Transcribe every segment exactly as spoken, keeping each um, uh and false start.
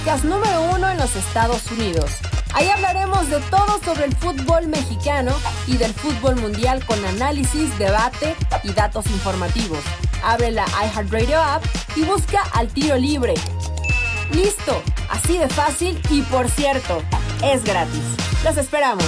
podcast número uno en los Estados Unidos. Ahí hablaremos de todo sobre el fútbol mexicano y del fútbol mundial con análisis, debate y datos informativos. Abre la iHeartRadio app y busca Al Tiro Libre. ¡Listo! Así de fácil y, por cierto, es gratis. ¡Los esperamos!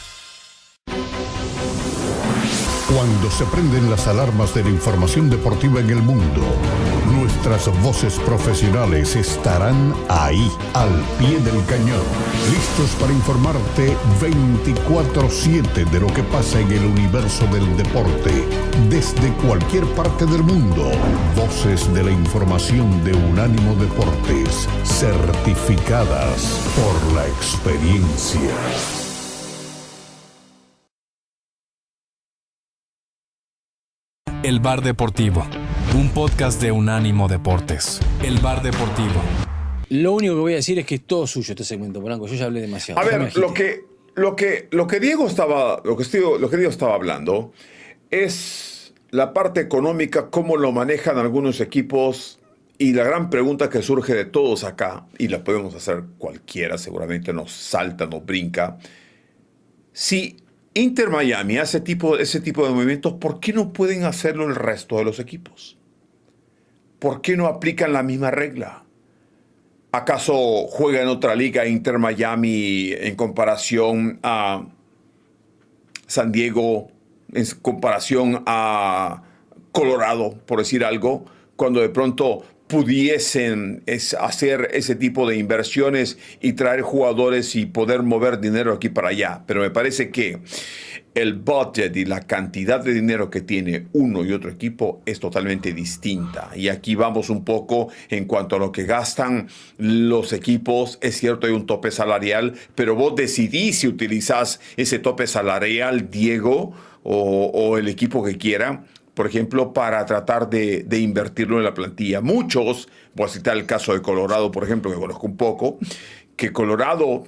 Cuando se prenden las alarmas de la información deportiva en el mundo, nuestras voces profesionales estarán ahí, al pie del cañón, listos para informarte veinticuatro siete de lo que pasa en el universo del deporte, desde cualquier parte del mundo. Voces de la información de Unánimo Deportes, certificadas por la experiencia. El Bar Deportivo, un podcast de Unánimo Deportes. El Bar Deportivo. Lo único que voy a decir es que es todo suyo este segmento, Blanco. Yo ya hablé demasiado. A ver, lo que, lo que, lo que Diego estaba, lo que Diego, lo que Diego estaba hablando es la parte económica, cómo lo manejan algunos equipos, y la gran pregunta que surge de todos acá, y la podemos hacer cualquiera, seguramente nos salta, nos brinca. Si Inter Miami hace tipo, ese tipo de movimientos, ¿por qué no pueden hacerlo el resto de los equipos? ¿Por qué no aplican la misma regla? ¿Acaso juega en otra liga Inter Miami en comparación a San Diego, en comparación a Colorado, por decir algo, cuando de pronto pudiesen es hacer ese tipo de inversiones y traer jugadores y poder mover dinero aquí para allá? Pero me parece que el budget y la cantidad de dinero que tiene uno y otro equipo es totalmente distinta. Y aquí vamos un poco en cuanto a lo que gastan los equipos. Es cierto, hay un tope salarial, pero vos decidís si utilizás ese tope salarial, Diego, o, o el equipo que quiera, por ejemplo, para tratar de, de invertirlo en la plantilla. Muchos, voy a citar el caso de Colorado, por ejemplo, que conozco un poco, que Colorado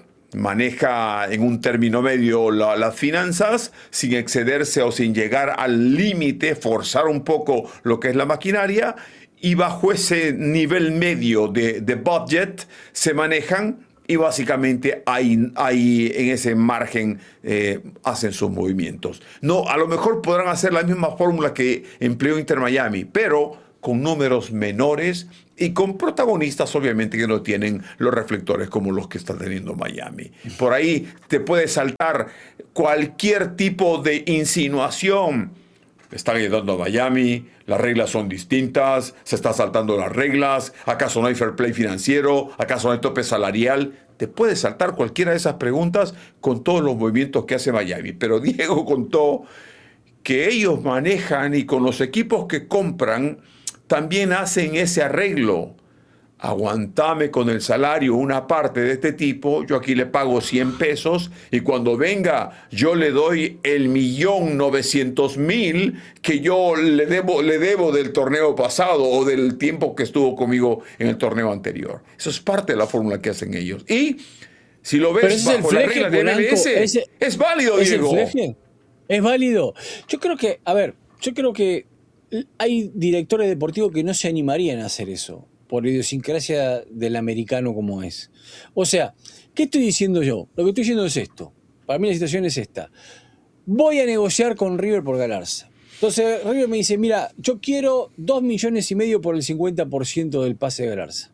maneja en un término medio la, las finanzas sin excederse o sin llegar al límite, forzar un poco lo que es la maquinaria, y bajo ese nivel medio de, de budget se manejan. Y básicamente ahí, ahí en ese margen eh, hacen sus movimientos. No, a lo mejor podrán hacer la misma fórmula que empleó Inter Miami, pero con números menores y con protagonistas obviamente que no tienen los reflectores como los que está teniendo Miami. Por ahí te puede saltar cualquier tipo de insinuación. Están ayudando a Miami, las reglas son distintas, se está saltando las reglas, ¿acaso no hay fair play financiero? ¿Acaso no hay tope salarial? Te puede saltar cualquiera de esas preguntas con todos los movimientos que hace Miami. Pero Diego contó que ellos manejan, y con los equipos que compran también hacen ese arreglo. Aguantame con el salario una parte de este tipo, yo aquí le pago cien pesos y cuando venga yo le doy el millón novecientos mil que yo le debo, le debo del torneo pasado o del tiempo que estuvo conmigo en el torneo anterior. Eso es parte de la fórmula que hacen ellos. Y si lo ves bajo la regla de M L S, ese, es válido, ¿es Diego? El es válido. Yo creo que, a ver, yo creo que hay directores deportivos que no se animarían a hacer eso, por la idiosincrasia del americano como es. O sea, ¿qué estoy diciendo yo? Lo que estoy diciendo es esto. Para mí la situación es esta. Voy a negociar con River por Galarza. Entonces River me dice, mira, yo quiero dos millones y medio por el cincuenta por ciento del pase de Galarza.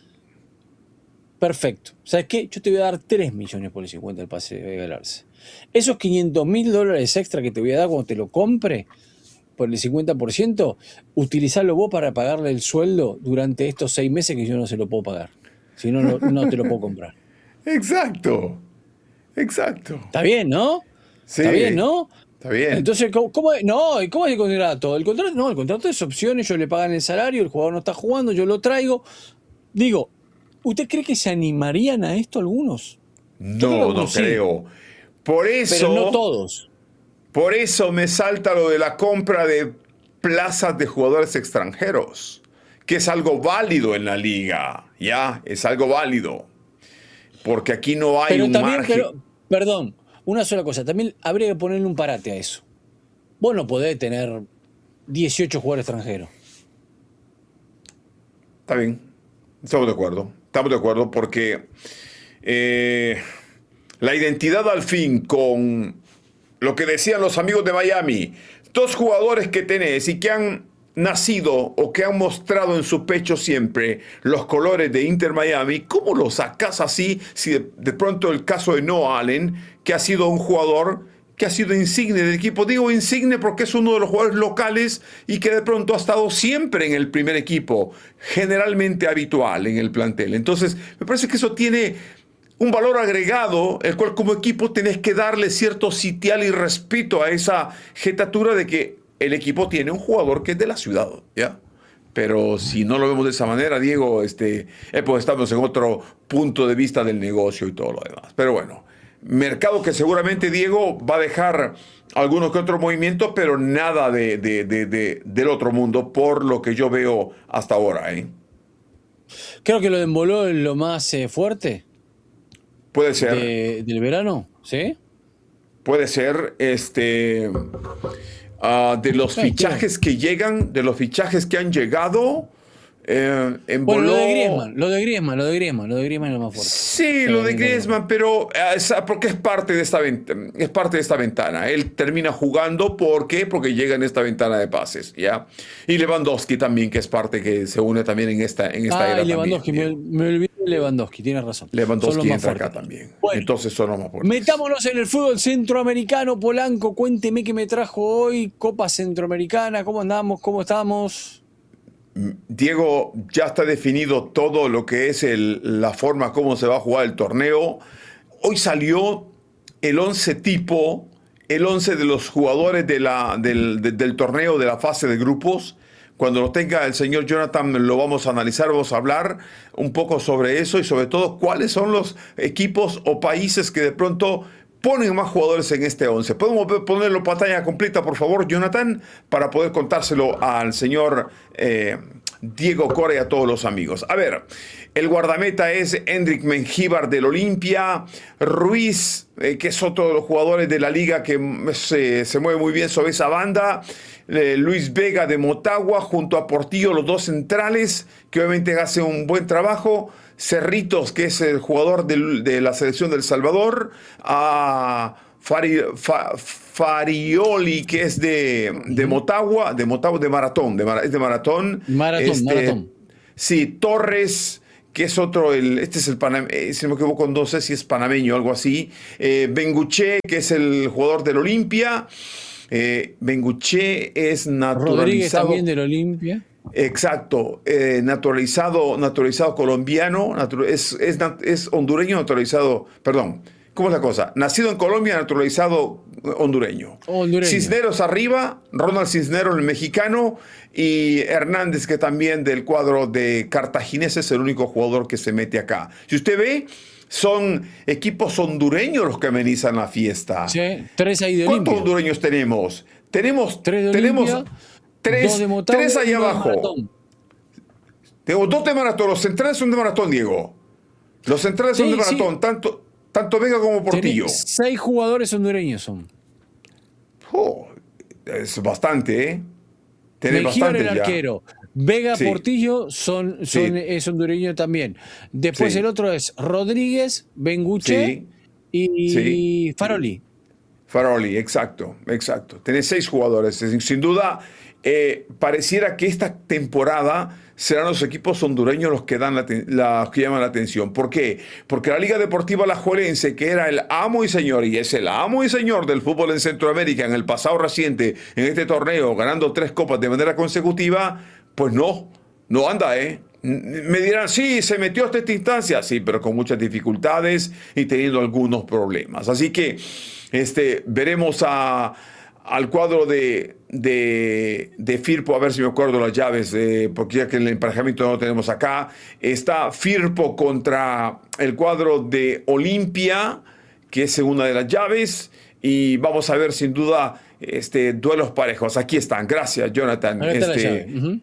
Perfecto. ¿Sabes qué? Yo te voy a dar tres millones por el cincuenta del pase de Galarza. Esos quinientos mil dólares extra que te voy a dar cuando te lo compre, por el cincuenta por ciento, utilizarlo vos para pagarle el sueldo durante estos seis meses que yo no se lo puedo pagar. Si no, no, no te lo puedo comprar. Exacto. Exacto. Está bien, ¿no? Sí. Está bien, ¿no? Está bien. Entonces, ¿cómo, cómo, no, ¿cómo es el contrato? El contrato, no, el contrato es opciones, ellos le pagan el salario, el jugador no está jugando, yo lo traigo. Digo, ¿usted cree que se animarían a esto algunos? No, creo no sí. creo. Por eso... Pero no todos. Por eso me salta lo de la compra de plazas de jugadores extranjeros, que es algo válido en la liga, ¿ya? Es algo válido. Porque aquí no hay pero un también, margen. Pero, perdón, una sola cosa. También habría que ponerle un parate a eso. Vos no podés tener dieciocho jugadores extranjeros. Está bien. Estamos de acuerdo. estamos de acuerdo porque eh, la identidad al fin con lo que decían los amigos de Miami, dos jugadores que tenés y que han nacido o que han mostrado en su pecho siempre los colores de Inter Miami, ¿cómo lo sacas así si de, de pronto el caso de Noah Allen, que ha sido un jugador que ha sido insigne del equipo? Digo insigne porque es uno de los jugadores locales y que de pronto ha estado siempre en el primer equipo, generalmente habitual en el plantel. Entonces, me parece que eso tiene un valor agregado, el cual como equipo tenés que darle cierto sitial y respeto a esa jetatura de que el equipo tiene un jugador que es de la ciudad, ¿ya? Pero si no lo vemos de esa manera, Diego, este, eh, pues estamos en otro punto de vista del negocio y todo lo demás. Pero bueno, mercado que seguramente, Diego, va a dejar algunos que otros movimientos, pero nada de, de, de, de, del otro mundo, por lo que yo veo hasta ahora, ¿eh? Creo que lo de Embolo es lo más eh, fuerte. Puede ser. De, ¿Del verano? ¿Sí? Puede ser, este... Uh, de los fichajes que llegan, de los fichajes que han llegado, eh, en bueno, Boló... lo de Griezmann, lo de Griezmann, lo de Griezmann, lo de Griezmann es lo más fuerte. Sí, lo de Griezmann, pero es, porque es parte de esta ventana, es parte de esta ventana. Él termina jugando, ¿por qué? Porque llega en esta ventana de pases, ¿ya? Y Lewandowski también, que es parte que se une también en esta, en esta ah, era y Lewandowski, también. me, me olvidé de Lewandowski, tienes razón. Lewandowski entra acá también. Bueno, entonces son los más fuertes. Metámonos en el fútbol centroamericano. Polanco, cuénteme qué me trajo hoy. Copa Centroamericana, ¿cómo andamos? ¿Cómo estamos? Diego, ya está definido todo lo que es el, la forma como se va a jugar el torneo. Hoy salió el once tipo, el once de los jugadores de la, del, de, del torneo de la fase de grupos. Cuando lo tenga el señor Jonathan lo vamos a analizar, vamos a hablar un poco sobre eso y sobre todo cuáles son los equipos o países que de pronto ponen más jugadores en este once. ¿Podemos ponerlo pantalla completa, por favor, Jonathan? Para poder contárselo al señor eh, Diego Cora y a todos los amigos. A ver, el guardameta es Hendrik Mengíbar del Olimpia, Ruiz, eh, que es otro de los jugadores de la liga que se, se mueve muy bien sobre esa banda, eh, Luis Vega de Motagua, junto a Portillo, los dos centrales, que obviamente hace un buen trabajo, Cerritos, que es el jugador de, de la selección del Salvador, a Fari, Fa, Farioli, que es de, de Motagua, de Motagua, de Maratón, de, es de Maratón. Maratón, este, Maratón. Sí, Torres, que es otro, el, este es el panameño, si no me equivoco, no sé si es panameño o algo así. Eh, Benguche, que es el jugador del Olimpia. Eh, Benguche es naturalizado. Rodríguez también del Olimpia. Exacto, eh, naturalizado, naturalizado colombiano, natu es, es, es hondureño naturalizado, perdón, ¿cómo es la cosa? Nacido en Colombia, naturalizado hondureño. hondureño. Cisneros arriba, Ronald Cisneros, el mexicano, y Hernández, que también del cuadro de Cartaginés es el único jugador que se mete acá. Si usted ve, son equipos hondureños los que amenizan la fiesta. Sí, tres ahí de ¿Cuántos Olimpia? hondureños tenemos? Tenemos, tres de tenemos Olimpia, tres, dos de Motagua, tres ahí abajo. Tengo dos de Maratón, los centrales son de Maratón, Diego. Los centrales sí, son de Maratón, sí. tanto, tanto Vega como Portillo. Tenés seis jugadores hondureños son. Oh, es bastante, ¿eh? Tenés Mengíbar bastante el ya. arquero. Vega, Sí. Portillo son, son, Sí. es hondureño también. Después Sí. el otro es Rodríguez, Benguche Sí. y Sí. Faroli. Faroli, exacto, exacto. Tenés seis jugadores. Sin, sin duda, eh, pareciera que esta temporada serán los equipos hondureños los que, dan la, la, que llaman la atención. ¿Por qué? Porque la Liga Deportiva Alajuelense, que era el amo y señor, y es el amo y señor del fútbol en Centroamérica en el pasado reciente, en este torneo, ganando tres copas de manera consecutiva, pues no, no anda, ¿eh? Me dirán, sí, se metió hasta esta instancia, sí, pero con muchas dificultades y teniendo algunos problemas. Así que este, veremos a, al cuadro de, de, de Firpo, a ver si me acuerdo las llaves, eh, porque ya que el emparejamiento no lo tenemos acá. Está Firpo contra el cuadro de Olimpia, que es una de las llaves, y vamos a ver sin duda este, duelos parejos. Aquí están, gracias Jonathan. Ahí está la Este, llave. Uh-huh.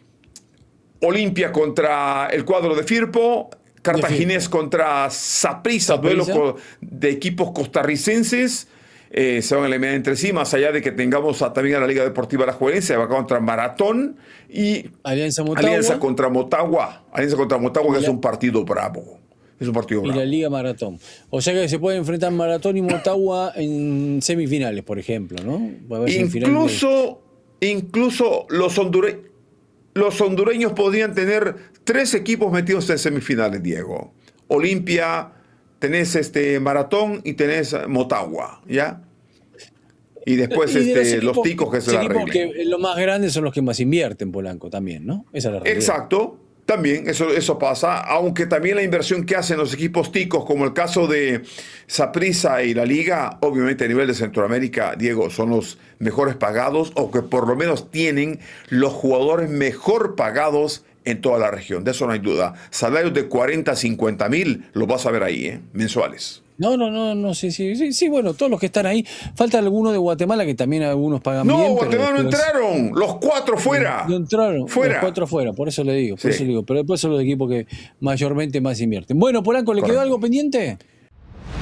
Olimpia contra el cuadro de Firpo, Cartaginés contra Saprissa, duelo de equipos costarricenses. eh, se van a eliminar entre sí, más allá de que tengamos a, también a la Liga Deportiva Alajuelense, va contra Maratón y Alianza Motagua. Alianza contra Motagua. Alianza contra Motagua, que la, es un partido bravo. Es un partido bravo. Y la Liga Maratón. O sea que se pueden enfrentar Maratón y Motagua en semifinales, por ejemplo, ¿no? Incluso, de... incluso los, hondure... los hondureños podrían tener tres equipos metidos en semifinales, Diego. Olimpia, tenés este Maratón y tenés Motagua, ¿ya? Y después y de este, los, equipos, los ticos que se la arreglen. Que los más grandes son los que más invierten, Polanco, también, ¿no? Esa es la realidad. Exacto. También eso, eso pasa, aunque también la inversión que hacen los equipos ticos, como el caso de Saprissa y la Liga, obviamente a nivel de Centroamérica, Diego, son los mejores pagados, o que por lo menos tienen los jugadores mejor pagados en toda la región. De eso no hay duda. Salarios de cuarenta, cincuenta mil, los vas a ver ahí, ¿eh? Mensuales. No, no, no, no, sí, sí, sí, sí, bueno, todos los que están ahí. Falta alguno de Guatemala, que también algunos pagan no, bien. No, Guatemala no después... entraron, los cuatro fuera. No entraron, fuera. Los cuatro fuera, por eso le digo, por sí. eso le digo. Pero después son los equipos que mayormente más invierten. Bueno, Polanco, ¿le Correcto. quedó algo pendiente?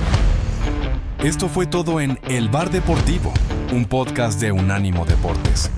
Esto fue todo en El Bar Deportivo, un podcast de Unánimo Deportes.